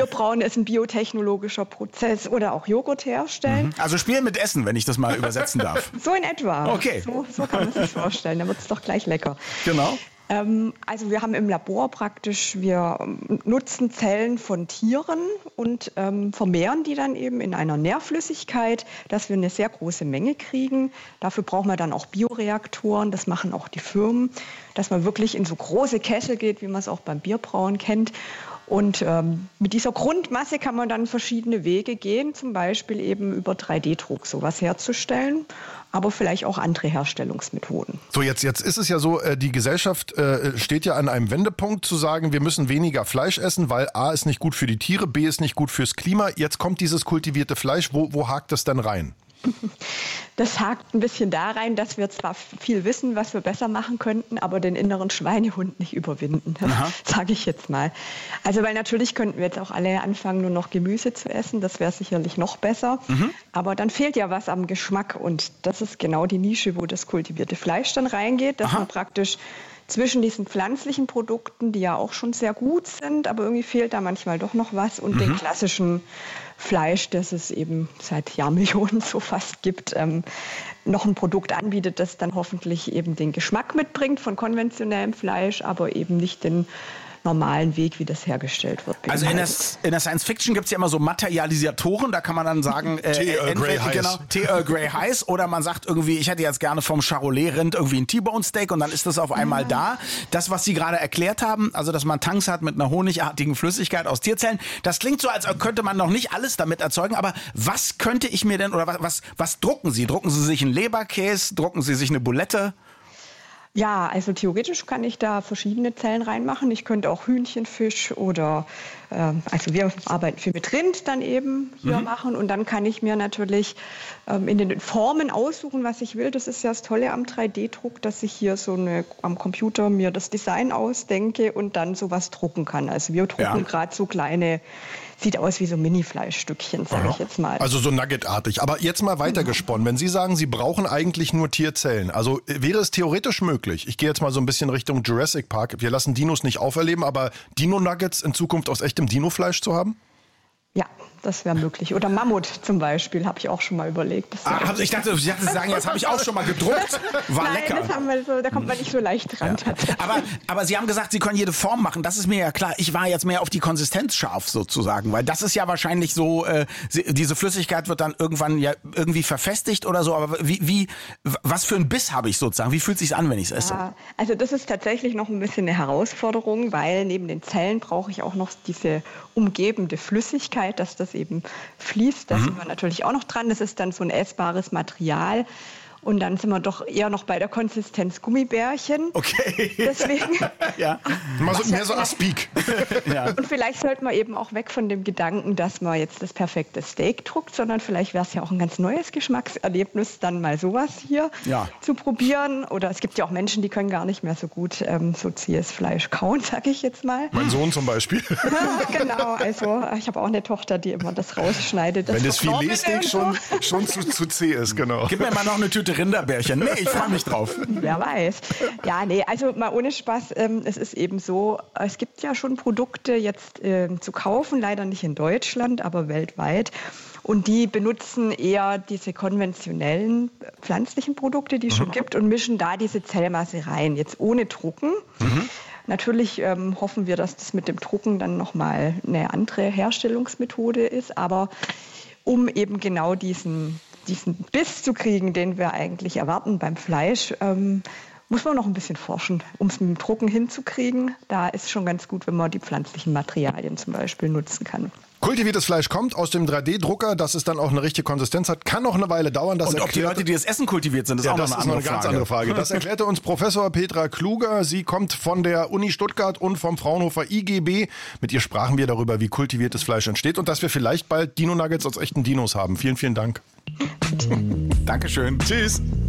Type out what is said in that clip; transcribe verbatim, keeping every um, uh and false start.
Bierbrauen ist ein biotechnologischer Prozess oder auch Joghurt herstellen. Also spielen mit Essen, wenn ich das mal übersetzen darf. So in etwa. Okay. So, so kann man sich vorstellen. Da wird es doch gleich lecker. Genau. Also wir haben im Labor praktisch, wir nutzen Zellen von Tieren und ähm, vermehren die dann eben in einer Nährflüssigkeit, dass wir eine sehr große Menge kriegen. Dafür brauchen wir dann auch Bioreaktoren, das machen auch die Firmen, dass man wirklich in so große Kessel geht, wie man es auch beim Bierbrauen kennt. Und ähm, mit dieser Grundmasse kann man dann verschiedene Wege gehen, zum Beispiel eben über drei D Druck sowas herzustellen, aber vielleicht auch andere Herstellungsmethoden. So, jetzt, jetzt ist es ja so, die Gesellschaft äh, steht ja an einem Wendepunkt zu sagen, wir müssen weniger Fleisch essen, weil A ist nicht gut für die Tiere, B ist nicht gut fürs Klima. Jetzt kommt dieses kultivierte Fleisch. Wo, wo hakt das denn rein? Das hakt ein bisschen da rein, dass wir zwar viel wissen, was wir besser machen könnten, aber den inneren Schweinehund nicht überwinden, sage ich jetzt mal. Also weil natürlich könnten wir jetzt auch alle anfangen, nur noch Gemüse zu essen, das wäre sicherlich noch besser, mhm. aber dann fehlt ja was am Geschmack und das ist genau die Nische, wo das kultivierte Fleisch dann reingeht, dass Aha. man praktisch zwischen diesen pflanzlichen Produkten, die ja auch schon sehr gut sind, aber irgendwie fehlt da manchmal doch noch was und mhm. den klassischen Fleisch, das es eben seit Jahrmillionen so fast gibt, ähm, noch ein Produkt anbietet, das dann hoffentlich eben den Geschmack mitbringt von konventionellem Fleisch, aber eben nicht den normalen Weg, wie das hergestellt wird. Also in der, in der Science Fiction gibt es ja immer so Materialisatoren, da kann man dann sagen, äh, T. Earl Grey heiß. Genau, T. Earl Grey heiß, oder man sagt irgendwie, ich hätte jetzt gerne vom Charolais-Rind irgendwie ein T-Bone Steak und dann ist das auf einmal da. Das, was Sie gerade erklärt haben, also dass man Tanks hat mit einer honigartigen Flüssigkeit aus Tierzellen, das klingt so, als könnte man noch nicht alles damit erzeugen, aber was könnte ich mir denn, oder was, was, was drucken Sie? Drucken Sie sich einen Leberkäse, drucken Sie sich eine Bulette? Ja, also theoretisch kann ich da verschiedene Zellen reinmachen. Ich könnte auch Hühnchenfisch oder, äh, also wir arbeiten viel mit Rind dann eben hier mhm. machen. Und dann kann ich mir natürlich ähm, in den Formen aussuchen, was ich will. Das ist ja das Tolle am drei D Druck, dass ich hier so eine, am Computer mir das Design ausdenke und dann sowas drucken kann. Also wir drucken ja. gerade so kleine, sieht aus wie so Mini-Fleischstückchen, sage ich jetzt mal. Also so nuggetartig. Aber jetzt mal weitergesponnen. Wenn Sie sagen, Sie brauchen eigentlich nur Tierzellen, also wäre es theoretisch möglich, ich gehe jetzt mal so ein bisschen Richtung Jurassic Park, wir lassen Dinos nicht auferleben, aber Dino-Nuggets in Zukunft aus echtem Dinofleisch zu haben? Ja, das wäre möglich. Oder Mammut zum Beispiel, habe ich auch schon mal überlegt. Ah, also ich dachte, ich dachte, Sie sagen, jetzt habe ich auch schon mal gedruckt. War Nein, lecker. Das haben wir so, da kommt man nicht so leicht dran. Ja. Aber, aber Sie haben gesagt, Sie können jede Form machen. Das ist mir ja klar. Ich war jetzt mehr auf die Konsistenz scharf sozusagen, weil das ist ja wahrscheinlich so, äh, diese Flüssigkeit wird dann irgendwann ja irgendwie verfestigt oder so. Aber wie, wie, was für ein Biss habe ich sozusagen? Wie fühlt es sich an, wenn ich es esse? Ja, also das ist tatsächlich noch ein bisschen eine Herausforderung, weil neben den Zellen brauche ich auch noch diese umgebende Flüssigkeit, dass das eben fließt. Da mhm. sind wir natürlich auch noch dran. Das ist dann so ein essbares Material. Und dann sind wir doch eher noch bei der Konsistenz Gummibärchen. Okay. Deswegen. ja. Mal so, mehr so Aspik. ja. Und vielleicht sollte man eben auch weg von dem Gedanken, dass man jetzt das perfekte Steak druckt, sondern vielleicht wäre es ja auch ein ganz neues Geschmackserlebnis, dann mal sowas hier ja. zu probieren. Oder es gibt ja auch Menschen, die können gar nicht mehr so gut ähm, so zähes Fleisch kauen, sage ich jetzt mal. Mein Sohn zum Beispiel. ja, genau. Also ich habe auch eine Tochter, die immer das rausschneidet. Das Wenn das Filetsteak schon, schon zu, zu zäh ist, genau. Gib mir mal noch eine Tüte Rinderbärchen. Nee, ich freue mich drauf. Wer weiß. Ja, nee, also mal ohne Spaß. Ähm, es ist eben so, es gibt ja schon Produkte jetzt ähm, zu kaufen, leider nicht in Deutschland, aber weltweit. Und die benutzen eher diese konventionellen pflanzlichen Produkte, die es mhm. schon gibt, und mischen da diese Zellmasse rein, jetzt ohne Drucken. Mhm. Natürlich ähm, hoffen wir, dass das mit dem Drucken dann nochmal eine andere Herstellungsmethode ist, aber um eben genau diesen diesen Biss zu kriegen, den wir eigentlich erwarten beim Fleisch, ähm, muss man noch ein bisschen forschen, um es mit dem Drucken hinzukriegen. Da ist schon ganz gut, wenn man die pflanzlichen Materialien zum Beispiel nutzen kann. Kultiviertes Fleisch kommt aus dem drei D Drucker, dass es dann auch eine richtige Konsistenz hat, kann noch eine Weile dauern. Das Und ob die Leute, die das Essen kultiviert sind, ist ja, auch noch eine, das ist noch eine ganz Frage. andere Frage. Das erklärte uns Professor Petra Kluger. Sie kommt von der Uni Stuttgart und vom Fraunhofer I G B. Mit ihr sprachen wir darüber, wie kultiviertes Fleisch entsteht und dass wir vielleicht bald Dino-Nuggets aus echten Dinos haben. Vielen, vielen Dank. Dankeschön. Tschüss.